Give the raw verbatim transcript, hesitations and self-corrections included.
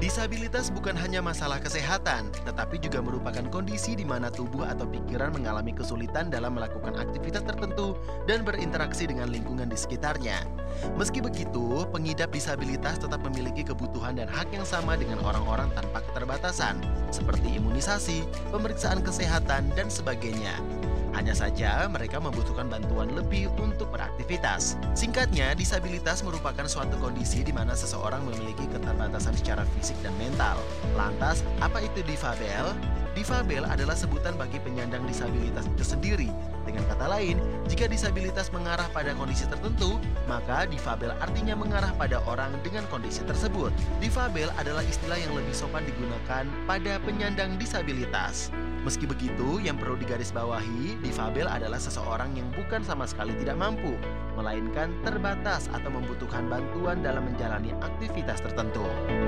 Disabilitas bukan hanya masalah kesehatan, tetapi juga merupakan kondisi di mana tubuh atau pikiran mengalami kesulitan dalam melakukan aktivitas tertentu dan berinteraksi dengan lingkungan di sekitarnya. Meski begitu, pengidap disabilitas tetap memiliki kebutuhan dan hak yang sama dengan orang-orang tanpa keterbatasan, seperti imunisasi, pemeriksaan kesehatan, dan sebagainya. Hanya saja mereka membutuhkan bantuan lebih untuk beraktivitas. Singkatnya, disabilitas merupakan suatu kondisi di mana seseorang memiliki keterbatasan secara fisik dan mental. Lantas, apa itu difabel? Difabel adalah sebutan bagi penyandang disabilitas itu sendiri. Dengan kata lain, jika disabilitas mengarah pada kondisi tertentu, maka difabel artinya mengarah pada orang dengan kondisi tersebut. Difabel adalah istilah yang lebih sopan digunakan pada penyandang disabilitas. Meski begitu, yang perlu digarisbawahi, difabel adalah seseorang yang bukan sama sekali tidak mampu, melainkan terbatas atau membutuhkan bantuan dalam menjalani aktivitas tertentu.